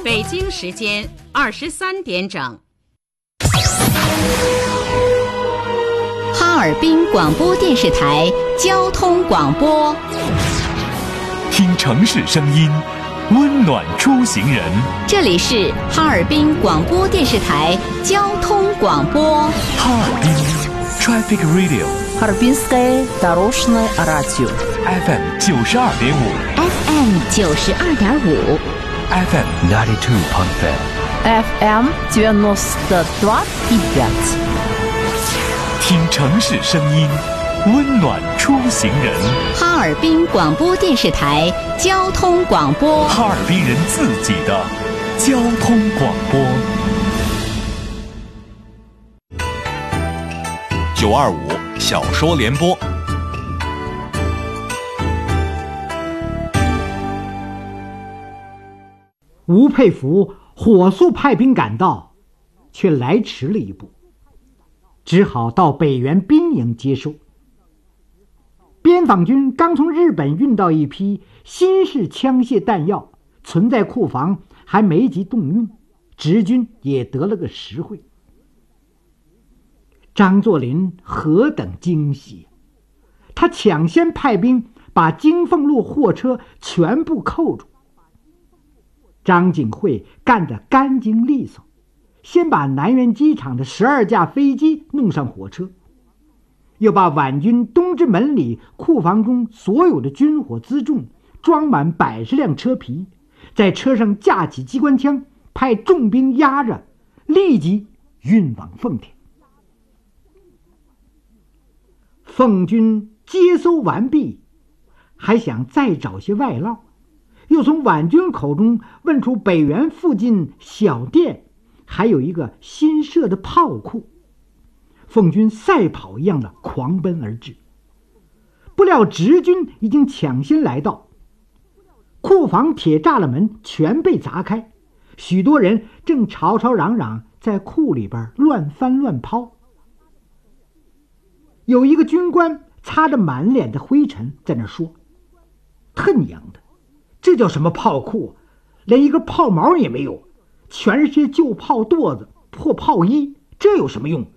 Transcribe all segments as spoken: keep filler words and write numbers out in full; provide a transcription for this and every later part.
北京时间二十三点整。 哈尔滨广播电视台交通广播， 听城市声音，温暖出行人。 这里是哈尔滨广播电视台交通广播。 哈尔滨 Traffic Radio， Харбинское дорожное радио F M 九十二点五 F M 九十二点五 F M ninety two point five F M девяносто два и пять。 听城市声音，温暖出行人。 哈尔滨广播电视台交通广播， 哈尔滨人自己的交通广播。九二五小说联播。 吴佩孚火速派兵赶到，却来迟了一步，只好到北原兵营接收。边防军刚从日本运到一批新式枪械弹药，存在库房，还没及动用，直军也得了个实惠。张作霖何等惊喜，他抢先派兵把京凤路货车全部扣住。张景惠干得干净利索，先把南苑机场的十二架飞机弄上火车，又把皖军东直门里库房中所有的军火辎重装满百十辆车皮，在车上架起机关枪，派重兵压着，立即运往奉天。奉军接收完毕，还想再找些外捞，又从皖军口中问出北原附近小店还有一个新设的炮库，奉军赛跑一样的狂奔而至。不料直军已经抢先来到，库房铁栅栏门全被砸开，许多人正吵吵嚷嚷在库里边乱翻乱抛。有一个军官擦着满脸的灰尘在那说：“他娘的，这叫什么炮库？连一个炮毛也没有，全是些旧炮垛子、破炮衣，这有什么用？”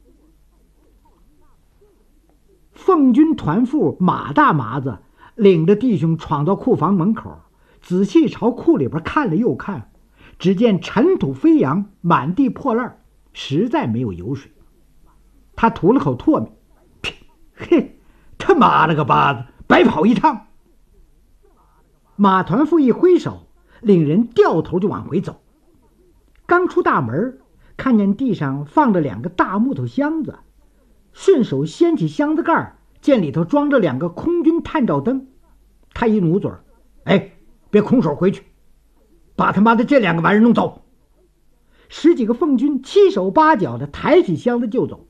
奉军团副马大麻子领着弟兄闯到库房门口，仔细朝库里边看了又看，只见尘土飞扬，满地破烂，实在没有油水。他吐了口唾沫，嘿，他妈了个巴子，白跑一趟。马团副一挥手，领人掉头就往回走。刚出大门，看见地上放着两个大木头箱子，顺手掀起箱子盖，见里头装着两个空军探照灯。他一努嘴，哎，别空手回去，把他妈的这两个玩意儿弄走。十几个奉军七手八脚的抬起箱子就走。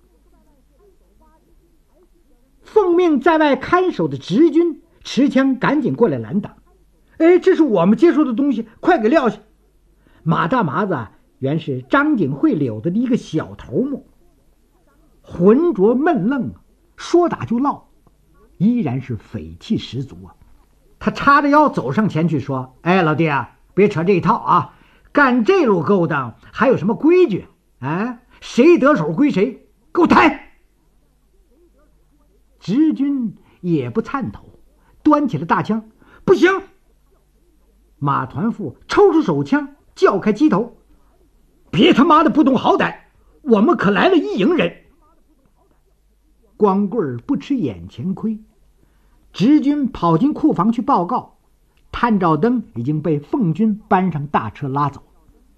奉命在外看守的直军持枪赶紧过来拦挡。哎，这是我们接收的东西，快给撂下！马大麻子原是张景惠柳子的一个小头目，浑浊闷愣，说打就闹，依然是匪气十足啊！他叉着腰走上前去说：“哎，老弟啊，别扯这一套啊！干这路勾当还有什么规矩啊？谁得手归谁，给我抬！”直军也不颤头，端起了大枪：“不行！”马团副抽出手枪，叫开机头：“别他妈的不懂好歹，我们可来了一营人！”光棍不吃眼前亏，直军跑进库房去报告，探照灯已经被奉军搬上大车拉走。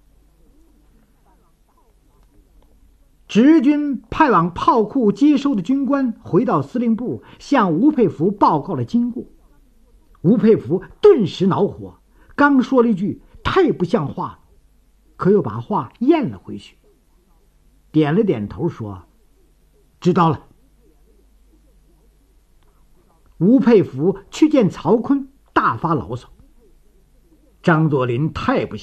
直军派往炮库接收的军官回到司令部，向吴佩孚报告了经过。吴佩孚顿时恼火，刚说了一句太不像话了，可又把话咽了回去，点了点头说：“知道了。”吴佩孚去见曹锟，大发牢骚：“张作霖太不行